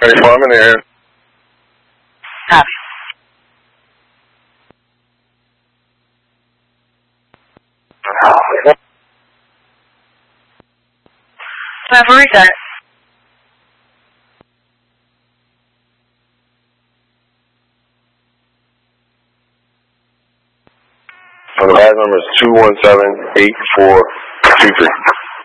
94, I'm in the air. Copy. Time for restart. So the last number is 217-8423.